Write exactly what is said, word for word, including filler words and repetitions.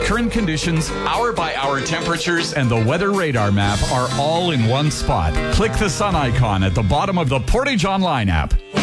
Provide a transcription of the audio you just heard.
Current conditions, hour-by-hour temperatures, and the weather radar map are all in one spot. Click the sun icon at the bottom of the Portage Online app.